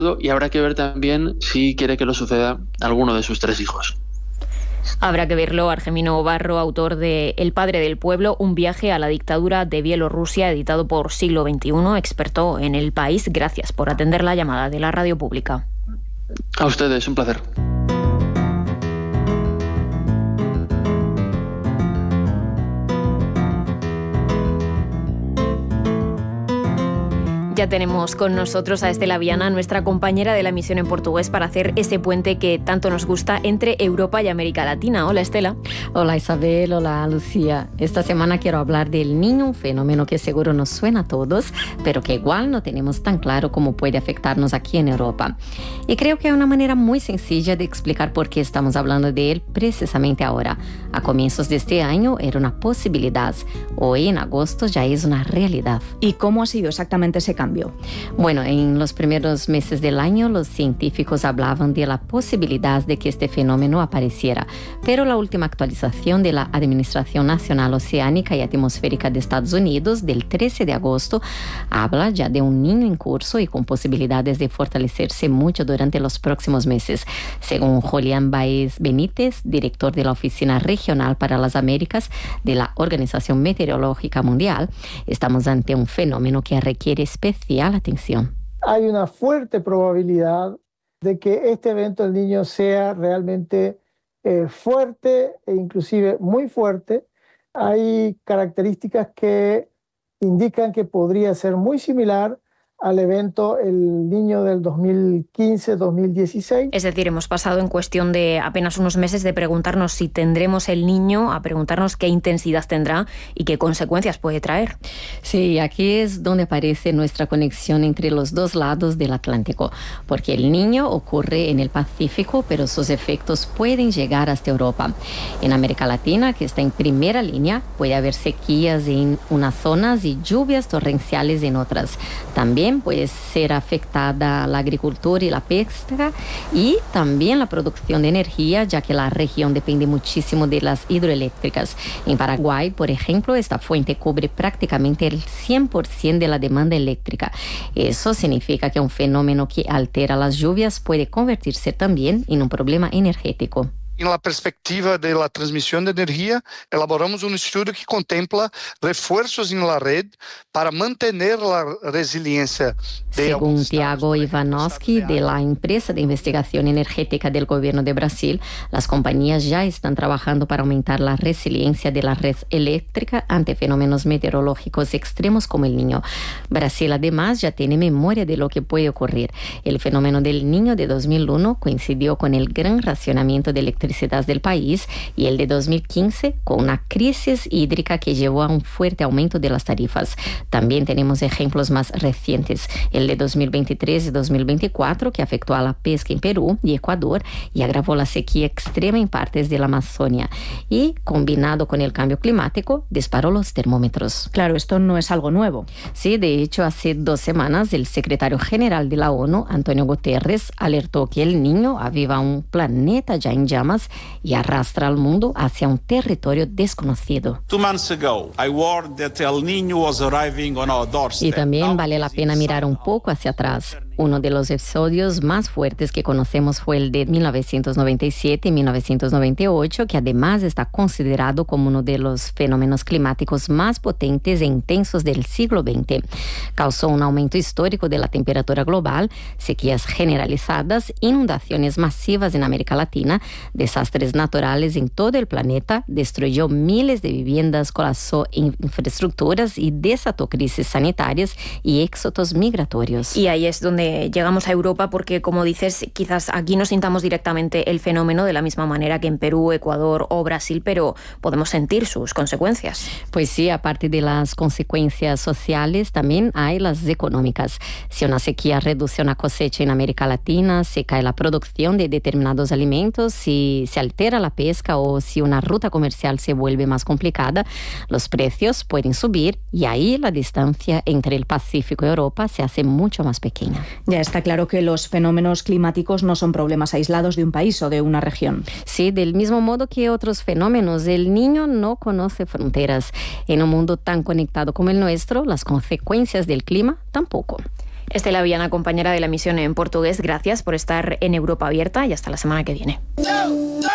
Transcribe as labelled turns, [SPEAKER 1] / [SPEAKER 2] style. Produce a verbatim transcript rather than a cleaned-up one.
[SPEAKER 1] y habrá que ver también si quiere que lo suceda a alguno de sus tres hijos.
[SPEAKER 2] Habrá que verlo. Argemino Barro, autor de El padre del pueblo, un viaje a la dictadura de Bielorrusia, editado por Siglo veintiuno, experto en el país. Gracias por atender la llamada de la radio pública.
[SPEAKER 1] A ustedes, un placer.
[SPEAKER 2] Ya tenemos con nosotros a Estela Viana, nuestra compañera de la emisión en portugués, para hacer ese puente que tanto nos gusta entre Europa y América Latina. Hola, Estela.
[SPEAKER 3] Hola, Isabel. Hola, Lucía. Esta semana quiero hablar del niño, un fenómeno que seguro nos suena a todos, pero que igual no tenemos tan claro cómo puede afectarnos aquí en Europa. Y creo que hay una manera muy sencilla de explicar por qué estamos hablando de él precisamente ahora. A comienzos de este año era una posibilidad. Hoy, en agosto, ya es una realidad.
[SPEAKER 2] ¿Y cómo ha sido exactamente ese cambio?
[SPEAKER 3] Bueno, en los primeros meses del año los científicos hablaban de la posibilidad de que este fenómeno apareciera, pero la última actualización de la Administración Nacional Oceánica y Atmosférica de Estados Unidos del trece de agosto habla ya de un niño en curso y con posibilidades de fortalecerse mucho durante los próximos meses. Según Julián Baez Benítez, director de la Oficina Regional para las Américas de la Organización Meteorológica Mundial, estamos ante un fenómeno que requiere especial atención.
[SPEAKER 4] Hay una fuerte probabilidad de que este evento del Niño sea realmente eh, fuerte e inclusive muy fuerte. Hay características que indican que podría ser muy similar al evento El Niño del dos mil quince dos mil dieciséis.
[SPEAKER 2] Es decir, hemos pasado en cuestión de apenas unos meses de preguntarnos si tendremos el Niño a preguntarnos qué intensidad tendrá y qué consecuencias puede traer.
[SPEAKER 3] Sí, aquí es donde aparece nuestra conexión entre los dos lados del Atlántico, porque el Niño ocurre en el Pacífico, pero sus efectos pueden llegar hasta Europa. En América Latina, que está en primera línea, puede haber sequías en unas zonas y lluvias torrenciales en otras. También puede ser afectada la agricultura y la pesca y también la producción de energía, ya que la región depende muchísimo de las hidroeléctricas. En Paraguay, por ejemplo, esta fuente cubre prácticamente el cien por ciento de la demanda eléctrica. Eso significa que un fenómeno que altera las lluvias puede convertirse también en un problema energético.
[SPEAKER 5] En la perspectiva de la transmisión de energía, elaboramos un estudio que contempla refuerzos en la red para mantener la resiliencia.
[SPEAKER 3] Según Tiago Ivanovski, de la empresa de investigación energética del gobierno de Brasil, las compañías ya están trabajando para aumentar la resiliencia de la red eléctrica ante fenómenos meteorológicos extremos como el Niño. Brasil además ya tiene memoria de lo que puede ocurrir. El fenómeno del Niño de dos mil uno coincidió con el gran racionamiento de electricidad del país y el de dos mil quince con una crisis hídrica que llevó a un fuerte aumento de las tarifas. También tenemos ejemplos más recientes, el de dos mil veintitrés y dos mil veinticuatro que afectó a la pesca en Perú y Ecuador y agravó la sequía extrema en partes de la Amazonia y, combinado con el cambio climático, disparó los termómetros.
[SPEAKER 2] Claro, esto no es algo nuevo.
[SPEAKER 3] Sí, de hecho, hace dos semanas el secretario general de la ONU, Antonio Guterres, alertó que el Niño aviva un planeta ya en llamas y arrastra al mundo hacia un territorio desconocido.
[SPEAKER 6] Two months ago, I warned that El Niño was arriving on our doorstep.
[SPEAKER 3] Y también vale la pena mirar un poco hacia atrás. Uno de los episodios más fuertes que conocemos fue el de mil novecientos noventa y siete y mil novecientos noventa y ocho, que además está considerado como uno de los fenómenos climáticos más potentes e intensos del siglo veinte. Causó un aumento histórico de la temperatura global, sequías generalizadas, inundaciones masivas en América Latina, desastres naturales en todo el planeta, destruyó miles de viviendas, colapsó infraestructuras y desató crisis sanitarias y éxodos migratorios.
[SPEAKER 2] Y ahí es donde llegamos a Europa porque, como dices, quizás aquí no sintamos directamente el fenómeno de la misma manera que en Perú, Ecuador o Brasil, pero podemos sentir sus consecuencias.
[SPEAKER 3] Pues sí, aparte de las consecuencias sociales, también hay las económicas. Si una sequía reduce una cosecha en América Latina, se cae la producción de determinados alimentos, si se altera la pesca o si una ruta comercial se vuelve más complicada, los precios pueden subir y ahí la distancia entre el Pacífico y Europa se hace mucho más pequeña.
[SPEAKER 2] Ya está claro que los fenómenos climáticos no son problemas aislados de un país o de una región.
[SPEAKER 3] Sí, del mismo modo que otros fenómenos, el Niño no conoce fronteras. En un mundo tan conectado como el nuestro, las consecuencias del clima tampoco.
[SPEAKER 2] Estela Viana, compañera de la emisión en portugués, gracias por estar en Europa Abierta y hasta la semana que viene.